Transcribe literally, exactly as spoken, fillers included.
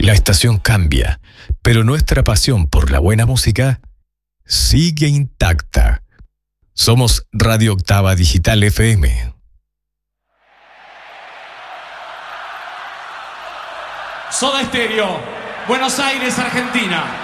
La estación cambia, pero nuestra pasión por la buena música sigue intacta. Somos Radio Octava Digital F M. Soda Stereo, Buenos Aires, Argentina.